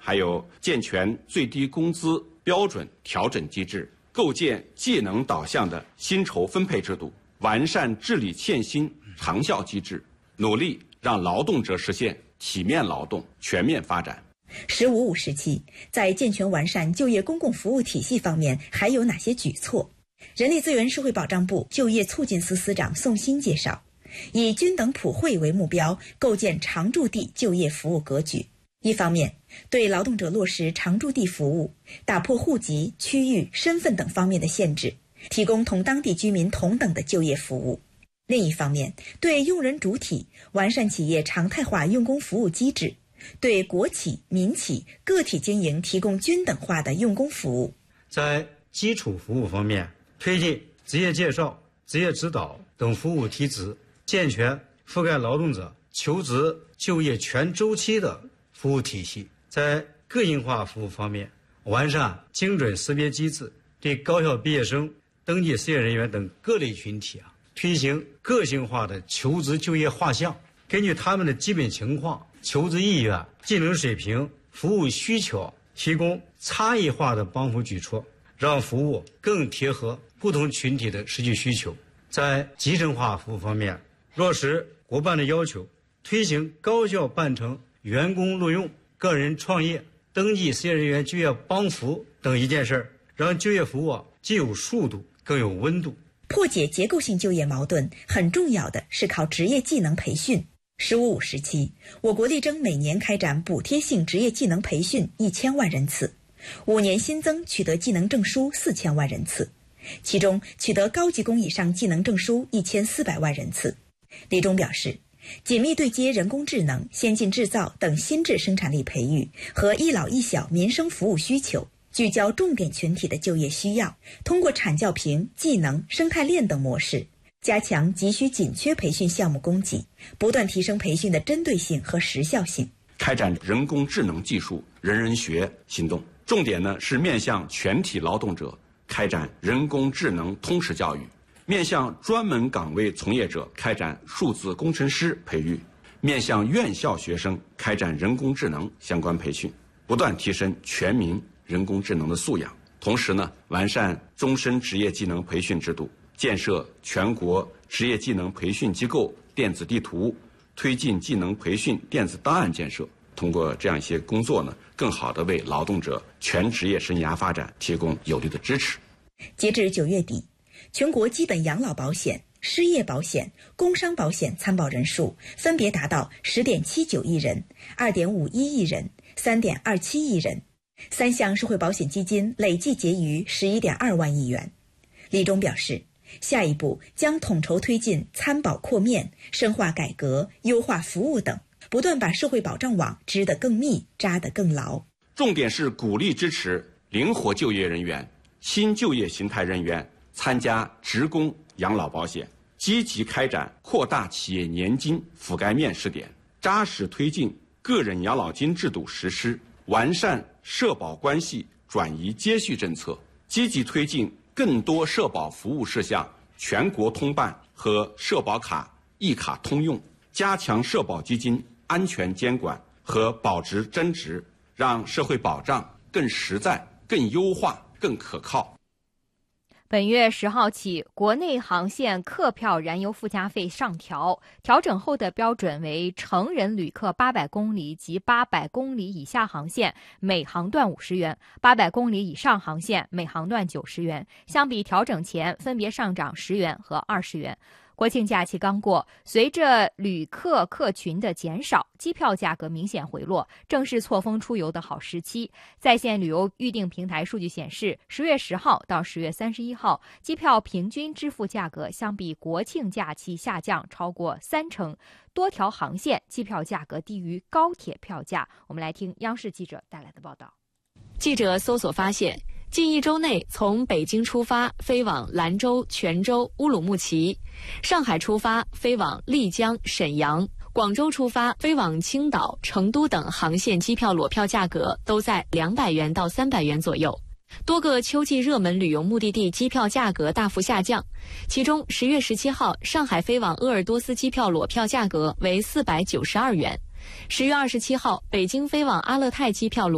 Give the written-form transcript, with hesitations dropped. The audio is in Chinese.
还有健全最低工资标准调整机制，构建技能导向的薪酬分配制度，完善治理欠薪长效机制，努力让劳动者实现体面劳动全面发展。 “15+5”时期，在健全完善就业公共服务体系方面还有哪些举措？人力资源社会保障部就业促进司司长宋鑫介绍，以均等普惠为目标，构建常住地就业服务格局。一方面，对劳动者落实常住地服务，打破户籍、区域、身份等方面的限制，提供同当地居民同等的就业服务。另一方面，对用人主体完善企业常态化用工服务机制，对国企、民企、个体经营提供均等化的用工服务。 在基础服务方面，推进职业介绍、职业指导等服务提质，健全覆盖劳动者求职就业全周期的服务体系。在个性化服务方面，完善精准识别机制，对高校毕业生、登记失业人员等各类群体推行个性化的求职就业画像，根据他们的基本情况、求职意愿、技能水平、服务需求，提供差异化的帮扶举措，让服务更贴合不同群体的实际需求。在集成化服务方面，落实国办的要求，推行高效办成员工录用、个人创业、登记失业人员就业帮扶等一件事，让就业服务既有速度更有温度。 破解结构性就业矛盾，很重要的是靠职业技能培训。“15+5”时期，我国力争每年开展补贴性职业技能培训1000万人次，5年新增取得技能证书4000万人次，其中取得高级工以上技能证书1400万人次。李忠表示，紧密对接人工智能、先进制造等新质生产力培育和一老一小民生服务需求，聚焦重点群体的就业需要，通过产教评、技能、生态链等模式，加强急需紧缺培训项目供给，不断提升培训的针对性和时效性。 开展人工智能技术人人学行动，重点呢是面向全体劳动者开展人工智能通识教育，面向专门岗位从业者开展数字工程师培育，面向院校学生开展人工智能相关培训，不断提升全民人工智能的素养。同时呢，完善终身职业技能培训制度，建设全国职业技能培训机构电子地图，推进技能培训电子档案建设。通过这样一些工作呢，更好地为劳动者全职业生涯发展提供有力的支持。 截至9月底，全国基本养老保险、失业保险、工伤保险参保人数分别达到10.79亿人、2.51亿人、3.27亿人，3项社会保险基金累计结余11.2万亿元。李忠表示，下一步将统筹推进参保扩面、深化改革、优化服务等，不断把社会保障网织得更密、扎得更牢。 重点是鼓励支持灵活就业人员、新就业形态人员参加职工养老保险，积极开展扩大企业年金覆盖面试点，扎实推进个人养老金制度实施，完善社保关系转移接续政策，积极推进更多社保服务事项全国通办和社保卡一卡通用，加强社保基金安全监管和保值增值，让社会保障更实在、更优化、更可靠。 本月10号起，国内航线客票燃油附加费上调，调整后的标准为成人旅客800公里及800公里以下航线每航段50元，800公里以上航线每航段90元，相比调整前分别上涨10元和20元。国庆假期刚过，随着旅客客群的减少，机票价格明显回落，正是错峰出游的好时期。在线旅游预订平台数据显示，10月10号到10月31号，机票平均支付价格相比国庆假期下降超过30%，多条航线机票价格低于高铁票价。我们来听央视记者带来的报道。 记者搜索发现，近1周内，从北京出发飞往兰州、泉州、乌鲁木齐；上海出发飞往丽江、沈阳；广州出发飞往青岛、成都等航线机票裸票价格都在200元到300元左右。多个秋季热门旅游目的地机票价格大幅下降，其中10月17号，上海飞往鄂尔多斯机票裸票价格为492元；10月27号，北京飞往阿勒泰机票裸